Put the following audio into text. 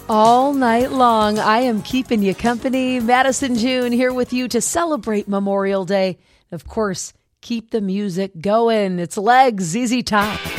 All night long, I am keeping you company. Madison June here with you to celebrate Memorial Day. Of course, keep the music going. It's Legs, ZZ Top.